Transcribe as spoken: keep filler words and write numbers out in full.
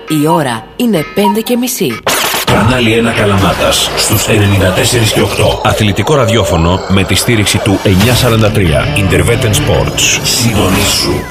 Η ώρα είναι πέντε και μισή. Κανάλι ένα Καλαμάτας στους ενενήντα τέσσερα και οκτώ. Αθλητικό ραδιόφωνο με τη στήριξη του εννιακόσια σαράντα τρία. Interveten Sports. Συντονίσου.